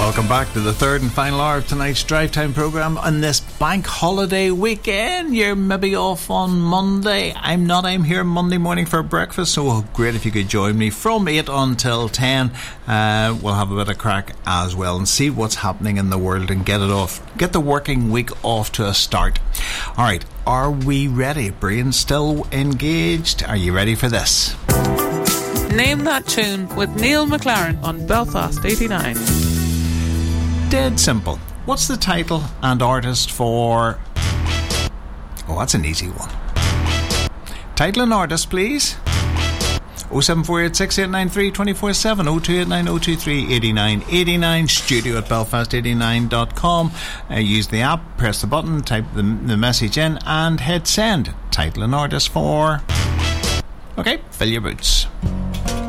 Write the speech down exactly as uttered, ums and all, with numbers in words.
Welcome back to the third and final hour of tonight's Drive Time programme on this bank holiday weekend. You're maybe off on Monday. I'm not. I'm here Monday morning for breakfast, so great if you could join me from eight until ten. Uh, we'll have a bit of crack as well and see what's happening in the world and get it off, get the working week off to a start. Alright, are we ready? Brain's still engaged? Are you ready for this? Name That Tune with Neil McLaren on Belfast eighty-nine. Dead simple. What's the title and artist for... Oh, that's an easy one. Title and artist, please. oh seven four eight six eight nine three two four seven, oh two eight nine oh two three eight nine eight nine, studio at belfast eighty-nine dot com. Uh, use the app, press the button, type the, the message in and hit send. Title and artist for... Okay, fill your boots.